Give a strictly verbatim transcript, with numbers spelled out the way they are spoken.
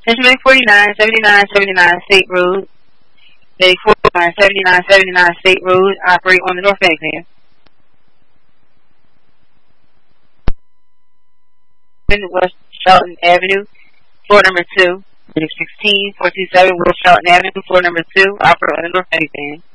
Central forty-nine seventy-nine seventy-nine State Road. Medic forty-nine seventy-nine seventy-nine State Road. Operate on the north exit. West Shelton Avenue. Floor number two. Medic sixteen four two seven West Shelton Avenue. Floor number two. Operate on the north exit.